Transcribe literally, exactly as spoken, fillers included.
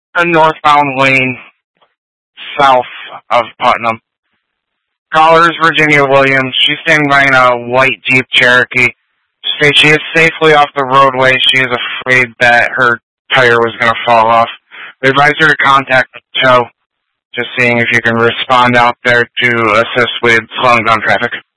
a northbound lane south of Putnam. Caller is Virginia Williams. She's standing by in a white Jeep Cherokee. She says she is safely off the roadway. She is afraid that her tire was going to fall off. We advise her to contact the tow. Just seeing if you can respond out there to assist with slowing down traffic.